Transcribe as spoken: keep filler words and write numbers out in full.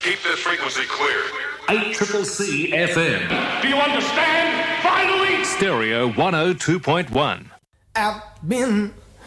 Keep this frequency clear. eight C C C F M. Do you understand? Finally! Stereo one oh two point one. I've been